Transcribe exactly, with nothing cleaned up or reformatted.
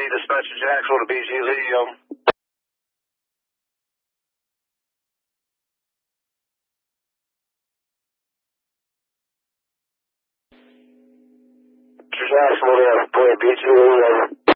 dispatcher Jacksonville to B G Lee, um. Jacksonville, to B G Lee, um.